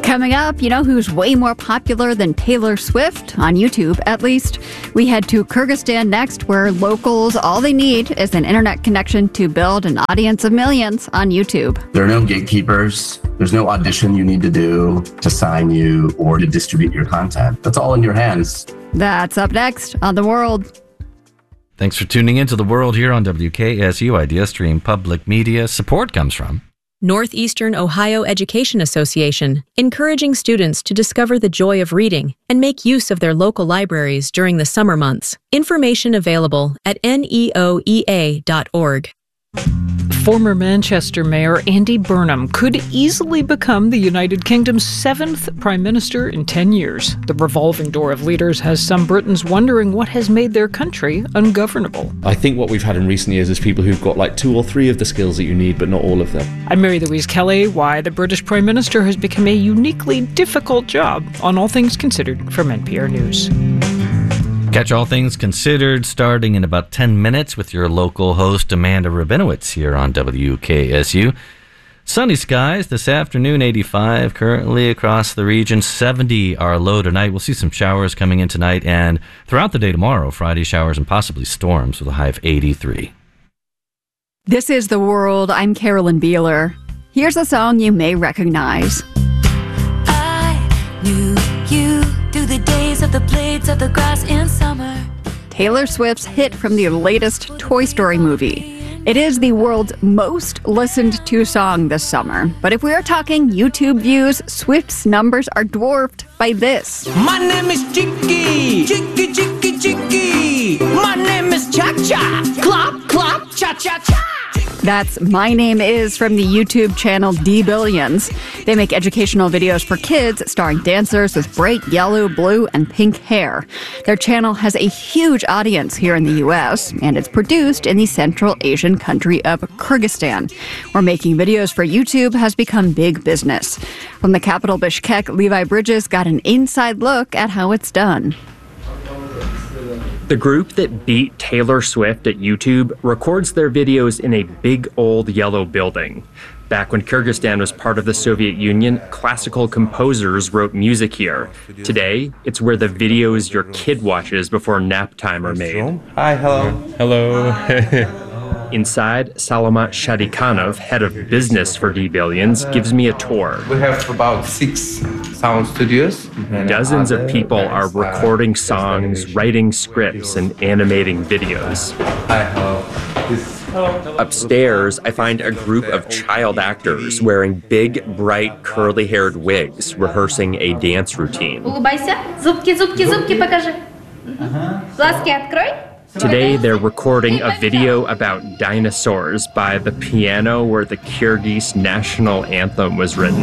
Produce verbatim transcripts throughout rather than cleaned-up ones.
Coming up, you know who's way more popular than Taylor Swift, on YouTube at least? We head to Kyrgyzstan next, where locals, all they need is an internet connection to build an audience of millions on YouTube. There are no gatekeepers. There's no audition you need to do to sign you or to distribute your content. That's all in your hands. That's up next on The World. Thanks for tuning in to The World here on W K S U IdeaStream Public Media. Support comes from Northeastern Ohio Education Association, encouraging students to discover the joy of reading and make use of their local libraries during the summer months. Information available at N E O E A dot org. Former Manchester Mayor Andy Burnham could easily become the United Kingdom's seventh Prime Minister in ten years. The revolving door of leaders has some Britons wondering what has made their country ungovernable. I think what we've had in recent years is people who've got like two or three of the skills that you need, but not all of them. I'm Mary Louise Kelly. Why the British Prime Minister has become a uniquely difficult job on All Things Considered from N P R News. Catch All Things Considered starting in about ten minutes with your local host Amanda Rabinowitz here on W K S U. Sunny skies this afternoon, eighty-five currently across the region, seventy our low tonight. We'll see some showers coming in tonight and throughout the day tomorrow, Friday showers and possibly storms with a high of eighty-three. This is The World. I'm Carolyn Beeler. Here's a song you may recognize. I knew you through the days of the blades of the grass in summer. Taylor Swift's hit from the latest Toy Story movie. It is the world's most listened to song this summer. But if we are talking YouTube views, Swift's numbers are dwarfed by this. My name is Chicky, Chicky, Chicky, Chicky. My name is Cha-Cha, Clop, Clop, Cha-Cha-Cha. That's My Name Is from the YouTube channel D Billions. They make educational videos for kids starring dancers with bright yellow, blue, and pink hair. Their channel has a huge audience here in the U S, and it's produced in the Central Asian country of Kyrgyzstan, where making videos for YouTube has become big business. From the capital Bishkek, Levi Bridges got an inside look at how it's done. The group that beat Taylor Swift at YouTube records their videos in a big old yellow building. Back when Kyrgyzstan was part of the Soviet Union, classical composers wrote music here. Today, it's where the videos your kid watches before nap time are made. Hi, hello. Hello. Inside, Salamat Shadikhanov, head of business for D Billions, gives me a tour. We have about six sound studios. Dozens of people are recording songs, writing scripts, and animating videos. Hi, hello. Upstairs, I find a group of child actors wearing big, bright, curly-haired wigs, rehearsing a dance routine. Улыбайся. Зубки, зубки, зубки покажи. Глазки открой. Today, they're recording a video about dinosaurs by the piano where the Kyrgyz national anthem was written.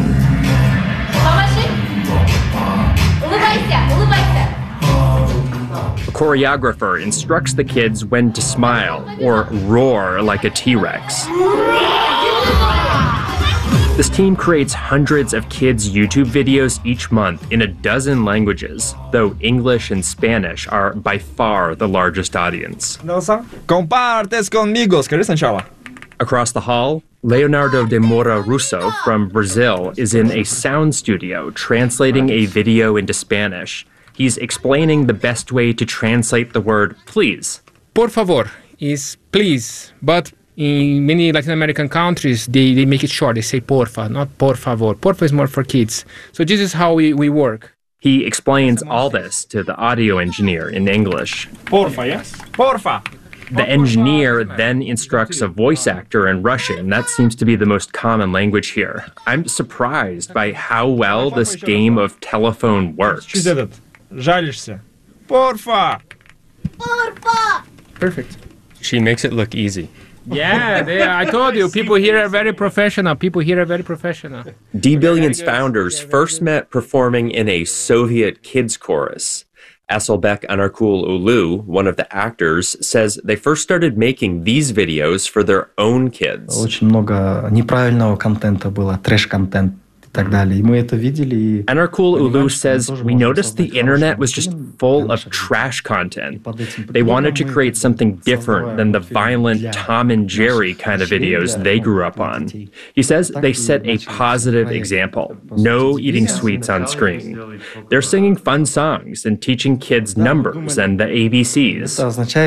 A choreographer instructs the kids when to smile or roar like a T-Rex. This team creates hundreds of kids' YouTube videos each month in a dozen languages, though English and Spanish are by far the largest audience. Compartes conmigo. Скажи сначала. Across the hall, Leonardo de Moura Russo from Brazil is in a sound studio translating a video into Spanish. He's explaining the best way to translate the word please. Por favor is please, but in many Latin American countries, they, they make it short. They say porfa, not por favor. Porfa is more for kids. So this is how we, we work. He explains all this to the audio engineer in English. Porfa, yes? Porfa. The engineer then instructs a voice actor in Russian. That seems to be the most common language here. I'm surprised by how well this game of telephone works. Жалишься. Porfa. Porfa. Perfect. She makes it look easy. Yeah, they, I told you, people here are very professional. People here are very professional. D Billions founders first met performing in a Soviet kids chorus. Asselbek Anarkul Ulu, one of the actors, says they first started making these videos for their own kids. Очень много неправильного контента было, трэш-контент. Anarkul Ulu says, we noticed the internet was just full of trash content. They wanted to create something different than the violent Tom and Jerry kind of videos they grew up on. He says they set a positive example. No eating sweets on screen. They're singing fun songs and teaching kids numbers and the A B Cs.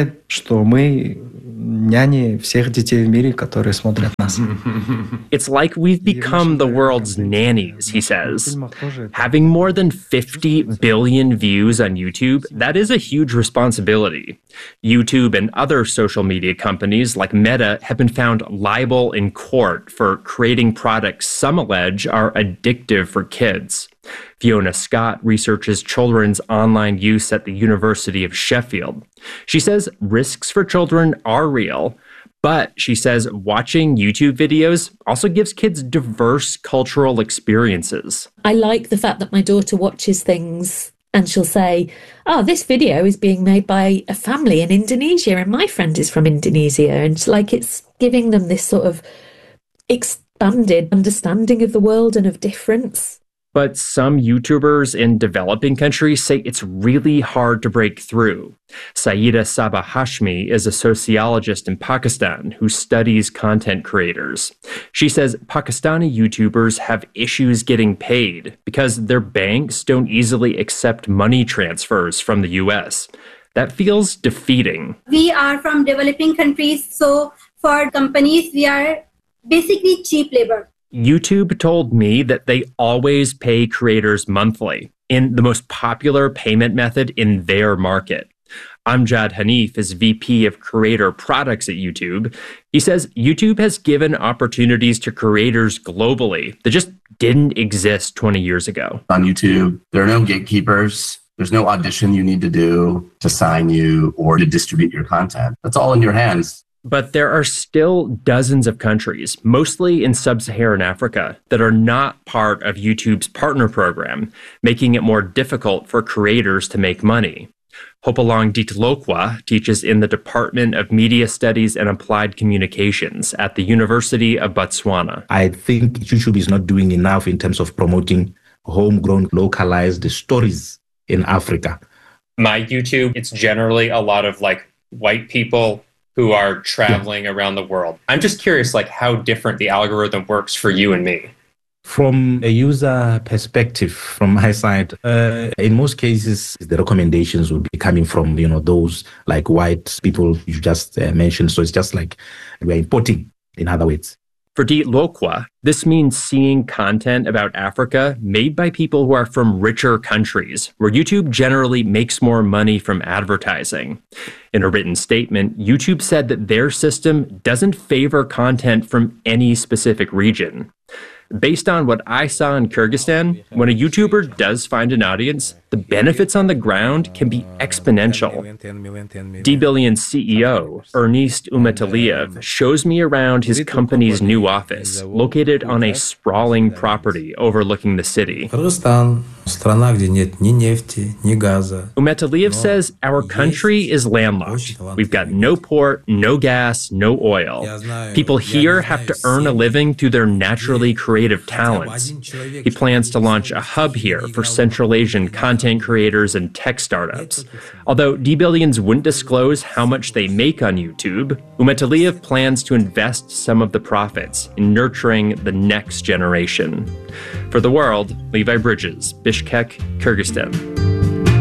It's like we've become the world's nannies, he says. Having more than fifty billion views on YouTube, that is a huge responsibility. YouTube and other social media companies like Meta have been found liable in court for creating products some allege are addictive for kids. Fiona Scott researches children's online use at the University of Sheffield. She says risks for children are real, but she says watching YouTube videos also gives kids diverse cultural experiences. I like the fact that my daughter watches things and she'll say, oh, this video is being made by a family in Indonesia and my friend is from Indonesia. And it's like it's giving them this sort of expanded understanding of the world and of difference. But some YouTubers in developing countries say it's really hard to break through. Sayeeda Sabah Hashmi is a sociologist in Pakistan who studies content creators. She says Pakistani YouTubers have issues getting paid because their banks don't easily accept money transfers from the U S. That feels defeating. We are from developing countries, so for companies, we are basically cheap labor. YouTube told me that they always pay creators monthly in the most popular payment method in their market. Amjad Hanif is V P of Creator Products at YouTube. He says YouTube has given opportunities to creators globally that just didn't exist twenty years ago. On YouTube, there are no gatekeepers. There's no audition you need to do to sign you or to distribute your content. That's all in your hands. But there are still dozens of countries, mostly in sub-Saharan Africa, that are not part of YouTube's partner program, making it more difficult for creators to make money. Hopalong Ditlokwa teaches in the Department of Media Studies and Applied Communications at the University of Botswana. I think YouTube is not doing enough in terms of promoting homegrown, localized stories in Africa. My YouTube, it's generally a lot of like white people who are traveling yeah. around the world. I'm just curious, like how different the algorithm works for you and me. From a user perspective, from my side, uh, in most cases, the recommendations will be coming from, you know, those like white people you just uh, mentioned. So it's just like we're importing, in other words. For Ditlokwa, this means seeing content about Africa made by people who are from richer countries, where YouTube generally makes more money from advertising. In a written statement, YouTube said that their system doesn't favor content from any specific region. Based on what I saw in Kyrgyzstan, when a YouTuber does find an audience, the benefits on the ground can be exponential. D-Billion C E O, Ernest Umetaliev, shows me around his company's new office, located on a sprawling property overlooking the city. Umetaliev says our country is landlocked. We've got no port, no gas, no oil. People here have to earn a living through their naturally creative talents. He plans to launch a hub here for Central Asian content creators and tech startups. Although D-Billions wouldn't disclose how much they make on YouTube, Umetaliev plans to invest some of the profits in nurturing the next generation. For The World, Levi Bridges, Bishkek, Kyrgyzstan.